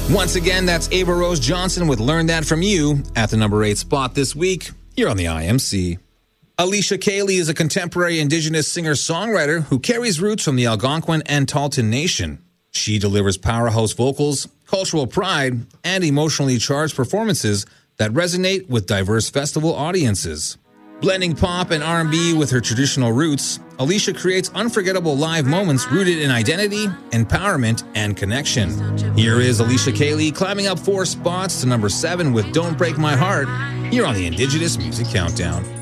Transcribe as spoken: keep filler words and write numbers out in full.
Once again, that's Ava Rose Johnson with Learn That From You at the number eight spot this week here on the I M C. Alicia Cayley is a contemporary Indigenous singer-songwriter who carries roots from the Algonquin and Tahltan Nation. She delivers powerhouse vocals, cultural pride, and emotionally charged performances that resonate with diverse festival audiences. Blending pop and R and B with her traditional roots, Alicia creates unforgettable live moments rooted in identity, empowerment, and connection. Here is Alicia Cayley climbing up four spots to number seven with Don't Break My Heart here on the Indigenous Music Countdown.